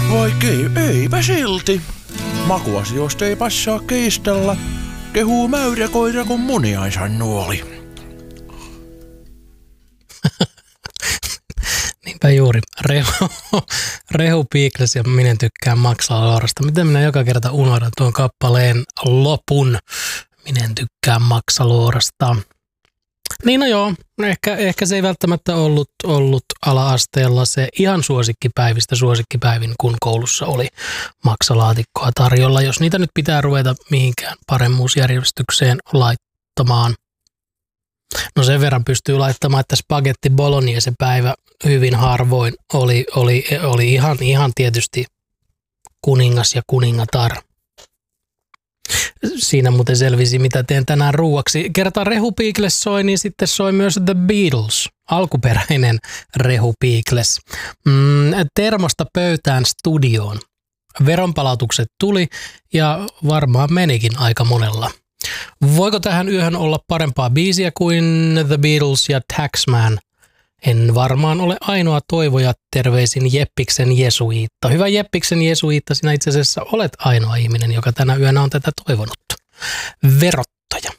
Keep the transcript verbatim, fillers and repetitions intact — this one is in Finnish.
Vaikei, eipä silti. Makuasioista ei passaa kiistellä. Kehuu mäyräkoira kun muniaisan nuoli. Niinpä juuri. Rehu, Rehu Piikles ja minä tykkään Maksaloorasta. Miten minä joka kerta unohdan tuon kappaleen lopun. Minä tykkään Maksaloorasta. Niin no joo, ehkä, ehkä se ei välttämättä ollut, ollut ala-asteella se ihan suosikkipäivistä suosikkipäivin, kun koulussa oli maksalaatikkoa tarjolla. Jos niitä nyt pitää ruveta mihinkään paremmuusjärjestykseen laittamaan. No sen verran pystyy laittamaan, että spagetti bolognese päivä hyvin harvoin oli, oli, oli ihan, ihan tietysti kuningas ja kuningatar. Siinä muuten selvisi, mitä teen tänään ruuaksi. Kerta Rehu Piikles soi, niin sitten soi myös The Beatles, alkuperäinen Rehu Piikles. Mm, termosta pöytään studioon. Veronpalautukset tuli ja varmaan menikin aika monella. Voiko tähän yöhön olla parempaa biisiä kuin The Beatles ja Taxman? En varmaan ole ainoa toivoja, terveisin Jeppiksen Jesuiitta. Hyvä Jeppiksen Jesuiitta, sinä itse asiassa olet ainoa ihminen, joka tänä yönä on tätä toivonut. Verottaja.